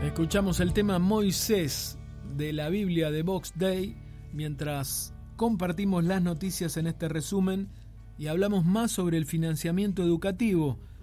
Escuchamos el tema Moisés de la Biblia de Vox Day mientras compartimos las noticias en este resumen y hablamos más sobre el financiamiento educativo